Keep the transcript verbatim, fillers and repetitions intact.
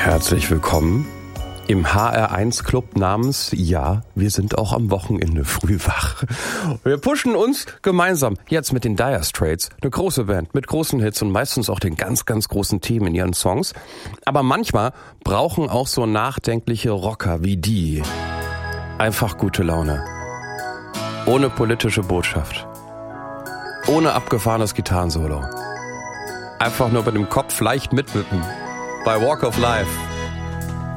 Herzlich willkommen im H R eins Club namens Ja, wir sind auch am Wochenende früh wach. Wir pushen uns gemeinsam jetzt mit den Dire Straits, eine große Band mit großen Hits und meistens auch den ganz, ganz großen Themen in ihren Songs. Aber manchmal brauchen auch so nachdenkliche Rocker wie die einfach gute Laune. Ohne politische Botschaft. Ohne abgefahrenes Gitarrensolo. Einfach nur mit dem Kopf leicht mitwippen. Bei Walk of Life.